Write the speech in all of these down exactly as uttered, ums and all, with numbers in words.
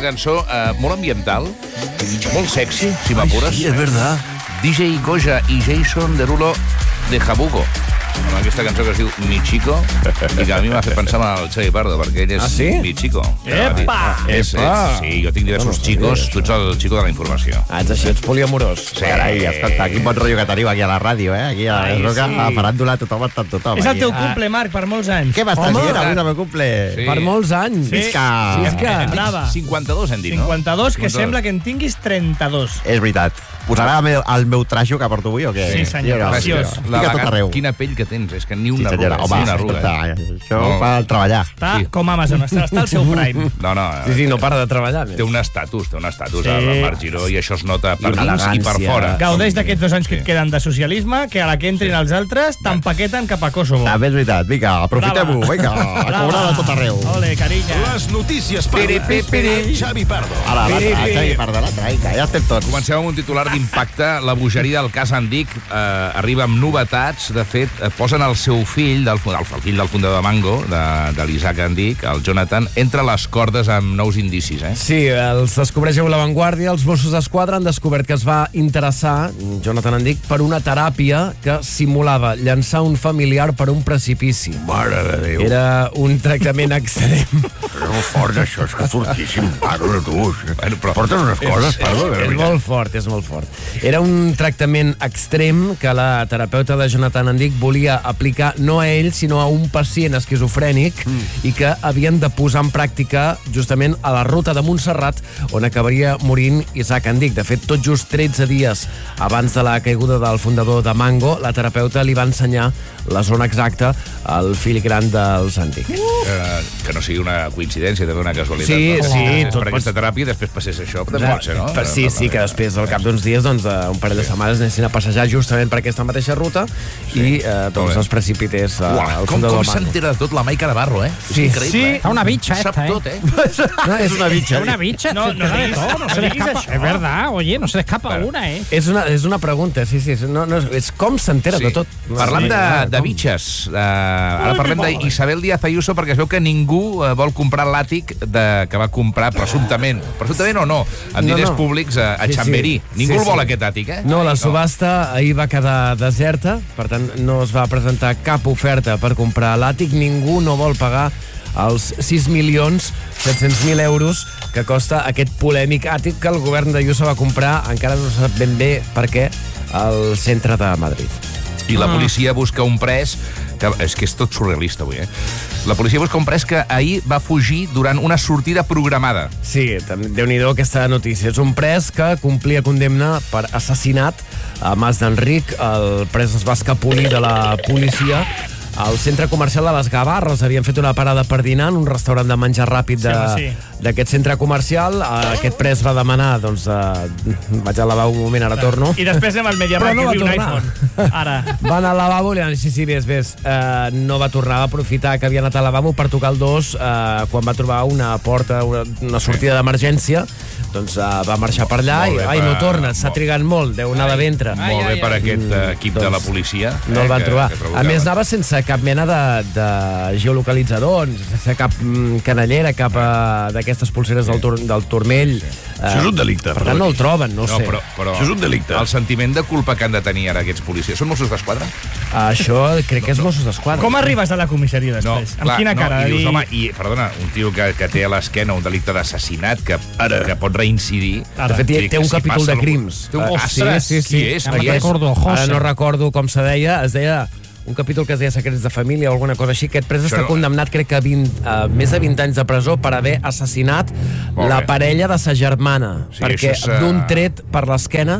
cançó uh, molt ambiental, molt sexy, si m'apures. Sí, és veritat. D J Goja i Jason Derulo de Jabugo, amb aquesta cançó que es diu Mi Chico, i que a mi m'ha fet pensar en el Xavi Pardo, perquè ell és ah, sí? mi chico. Epa! És, és, sí, jo tinc diversos no, xicos, tu ets el xico de la informació. Ah, ets així, ets poliamorós. Sí. Carai, escolta, quin bon rotllo que teniu aquí a la ràdio, eh? Aquí a la roca, sí. A faràndula, tothom està tothom. És el teu cumple, Marc, per molts anys. Què m'estàs dient? Avui no me cumple. Sí. Per molts anys. Sí. Visca! Visca! Brava. cinquanta-dos, hem dit, no? cinquanta-dos, que sembla que en tinguis trenta-dos. És veritat. Posarà el meu trajo que porto avui o què? Sí, senyor, preciós. La, la, la, quina pell que tens, és que ni una sí, arruga. Home, una arruga. Escolta, això no. Fa el treballar. Està sí. com Amazon, està, està al seu prime. No, no. Sí, sí, no para de treballar. Té un estatus, té un estatus sí. a Marc Giró i això es nota per dins i per fora. Gaudeix d'aquests dos anys que et queden de socialisme, que a la que entrin els altres t'empaqueten cap a Kosovo. També és veritat. Vinga, aprofitem-ho. Vinga, a cobrar de tot arreu. Ole, carinya. Les notícies per Xavi Pardo. Ara, la Xavi Pardo, la traica, ja estem tots. Comencem amb un titular d'impacte. La bogeria del cas Andic eh, arriba amb novetats. De fet, eh, posen el seu fill, del, el fill del fundador de Mango, de, de l'Isaac Andic, el Jonathan, entre les cordes amb nous indicis, eh? Sí, els descobreixeu La Vanguardia. Els Mossos d'Esquadra han descobert que es va interessar, Jonathan Andic, per una teràpia que simulava llançar un familiar per un precipici. Mare de Déu. Era un tractament extrem. És molt fort, això, és que fortíssim. Paro de tu. Bueno, però portes unes coses, Pardo. És, és molt fort, és molt fort. Era un tractament extrem que la terapeuta de Jonathan Andic volia aplicar no a ell, sinó a un pacient esquizofrènic mm. i que havien de posar en pràctica justament a la ruta de Montserrat, on acabaria morint Isaac Andic. De fet, tot just tretze dies abans de la caiguda del fundador de Mango, la terapeuta li va ensenyar la zona exacta al fill gran dels Andic. Uh. Eh, que no sigui una coincidència, també una casualitat. Sí, no? sí. Oh. Per aquesta teràpia després passés això, però pot ser, no? Sí, sí, que després, al cap d'uns dies, doncs, un parell de setmanes anessin a passejar justament per aquesta mateixa ruta sí. i eh, doncs es precipités uh, al com, fundador com de Mango. s'entera de tot la Maica Navarro, eh? Sí, és increïble. Sí. Eh? Està una bitxa, Sap esta, eh? tot, eh? No, és una bitxa. Una bitxa. No, no, no, no, no se le escapa. Es verdad, oye, no se le escapa Però, una, eh? És una, és una pregunta, sí, sí. No, no, és com s'entera sí. de tot. Parlant de, de bitxes, uh, ara parlem d'Isabel Díaz Ayuso, perquè es veu que ningú uh, vol comprar l'àtic de, que va comprar presumptament, presumptament o no, amb diners no, no. públics a, a sí, Chamberí. Sí. Ningú sí, el vol, sí. aquest àtic, eh? No, la subhasta ahir va quedar deserta, per tant, no es va presentar cap oferta per comprar l'àtic. Ningú no vol pagar els sis milions set-cents mil euros que costa aquest polèmic àtic que el govern d'Ayuso va comprar, encara no sap ben bé per què, al centre de Madrid. I la policia busca un pres que, és que és tot surrealista avui, eh? La policia busca un pres que ahir va fugir durant una sortida programada. Sí, Déu-n'hi-do aquesta notícia. És un pres que complia condemna per assassinat a Mas d'Enric. El pres es va escapolir de la policia al centre comercial de les Gavarres. Havien fet una parada per dinar en un restaurant de menjar ràpid d'aquest sí. centre comercial. Aquest pres va demanar, doncs, uh, vaig al lavabo un moment, ara torno. I després anem al Mediamarkt, no que diu un iPhone. Ara. Va anar al lavabo i li van dir, sí, sí, vés, vés. Uh, no va tornar a aprofitar que havia anat al lavabo per tocar el dos uh, quan va trobar una porta, una, una sortida d'emergència. Doncs uh, va marxar per allà i, ai, no torna, s'ha trigat molt, deu anar de ventre. Ai, molt bé ai, per ai. aquest uh, equip doncs, de la policia. No eh, el van que, trobar. Que a més, anava sense cap mena de, de geolocalitzador, sense cap mm, canellera, cap uh, d'aquestes pulseres del, tur del turmell. Sí. Uh, Això és un delicte. Per tant, no el troben, no, no sé. Però, però Això és un delicte. El sentiment de culpa que han de tenir ara aquests policies. Són Mossos d'Esquadra? Uh, això crec que és Mossos d'Esquadra. Com arribes a la comissaria després? No, Amb clar, quina no, cara? I dius, dir... home, i, perdona, un tio que, que té a l'esquena un delicte d'assassinat que, que pot reincidir... De fet, té, té un capítol de crims. Té un... Uh, sí, sí, sí. Qui és? Qui és? Ara no recordo com se deia. Es deia un capítol que es deia Secrets de Família o alguna cosa així. Aquest pres està no... condemnat, crec que a vint, uh, més de vint anys de presó per haver assassinat Molt la bé. parella de sa germana. Sí, perquè és, uh... d'un tret per l'esquena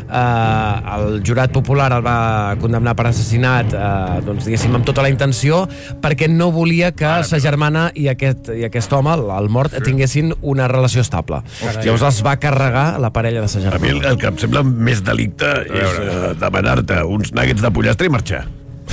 uh, el jurat popular el va condemnar per assassinat, uh, doncs, diguéssim, amb tota la intenció, perquè no volia que Mare sa germana i aquest, i aquest home, el mort, sí. tinguessin una relació estable. Hòstia. Llavors els va carregar la parella de sa germana. A mi el, el que em sembla més delicte és uh, demanar-te uns nuggets de pollastre i marxar.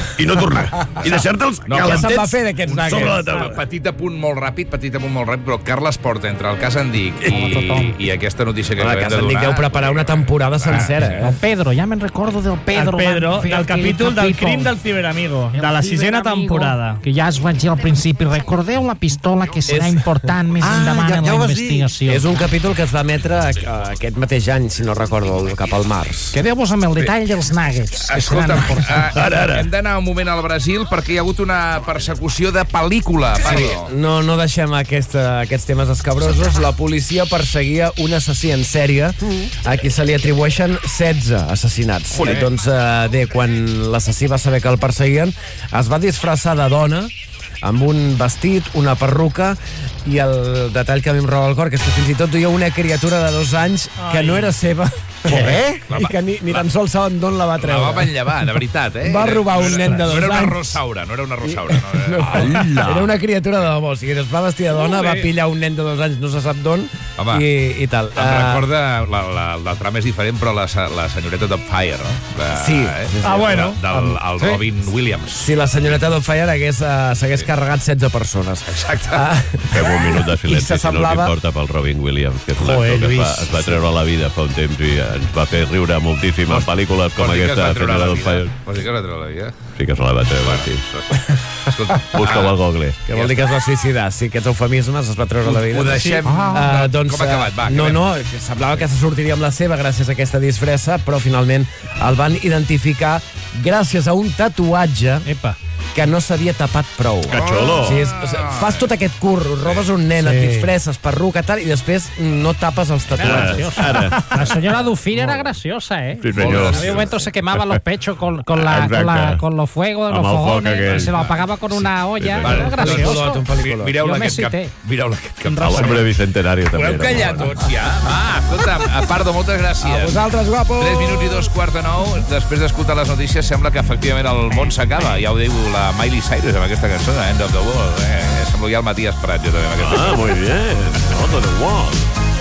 i no tornar. I deixar-te'ls No, Què se'n va calentets fer d'aquests sobre la nuggets? taula. Petit apunt molt ràpid, petit apunt molt ràpid, però Carles Porta, entre el cas Andic i, i aquesta notícia que Home, acabem que de se'n dic, donar... deu preparar una temporada sencera, eh? El Pedro, ja me'n recordo del Pedro. El Pedro, van fer del aquell capítol del capítol. crim del ciberamigo, El de la sisena ciberamigo, temporada. Que ja es vaig dir al principi. Recordeu la pistola que serà És- important més Ah, endavant ja- en ja la ho vas dir. investigació. És un capítol que es va emetre eh, aquest mateix any, si no recordo, cap al març. Quedeu-vos amb el detall dels nuggets, que seran Escolta, importants. uh, ara, ara. hem d'anar un moment al Brasil perquè hi ha hagut una persecució de pel·lícula, Pardo. No, no deixem aquesta, aquests temes escabrosos. La policia perseguia un assassí en sèrie a qui se li atribueixen setze assassinats. Joder. Doncs eh, bé, quan l'assassí va saber que el perseguien, es va disfressar de dona amb un vestit, una perruca, i el detall que a mi em roba el cor, que és que fins i tot duia una criatura de dos anys que no era seva. Què? I que ni, ni tan sols saben d'on la va La treure. va manllevar, de veritat, eh? Va robar un No era- nen de dos No era una anys. rosaura, no era una rosaura. No, No, era una criatura de debò. O sigui, es va vestir de dona, Molt va bé. pillar un nen de dos anys, no se sap d'on, Home, i, i tal. Em Ah, recorda, la, la, la trama és diferent, però la, la senyoreta Dubfire, no? De, Sí, sí, sí. Ah, bueno. De, del el Sí. Robin Williams. si la senyoreta Doubtfire hagués, uh, s'hagués carregat setze persones. Exacte. Ah, Fem un minut de I silenci, si no us s'assemblava- importa, pel Robin Williams, que és un Joder, actor que es va, Lluís. es va treure la vida fa un temps i ens va fer riure moltíssim en pel·lícules com Vols dir que es aquesta, va treure senyora la del vida? Fire. Vols dir que es va treure la vida? Sí que se la va treure, Bueno, sí. doncs, escolta, Busca-ho ah, al Google. que vol dir que es va suïcidar. Sí, aquests eufemismes es va treure la vida. Ho deixem... Uh, doncs, Com ha acabat? Va, no, acabem. no, que semblava que se sortiria amb la seva gràcies a aquesta disfressa, però finalment el van identificar gràcies a un tatuatge Epa. que no s'havia tapat prou. Que xulo. O sigui, és, o sigui, fas tot aquest curro, robes un nen, Sí. et disfresses, perruca, tal, i després no tapes els tatuatges. Ara, La señora Dufir era graciosa, ¿eh? sí senyor. Había un momento se quemaba los pechos con, con, la, con, la, Exacte. con los fuegos de los Amb el foc fogones aquell. y se lo apagaba con una olla. Sí, Vale, Era Un gracioso. peliculot, un peliculot. Mireu-la Jo me aquest cap. cité. Mireu-la aquest cap. A l'hombre bicentenari també. Voleu era callar molt tots ja? Va, escolta, a Pardo, moltes gràcies. A vosaltres, guapos! tres minuts i dos quarts de nou. Després d'escoltar les notícies, sembla que efectivament el món s'acaba. Ja ho diu la Miley Cyrus amb aquesta cançó, End of the World. Eh? Sembla ja el Matías Prat, jo també, amb aquesta Ah, muy bien. All the world.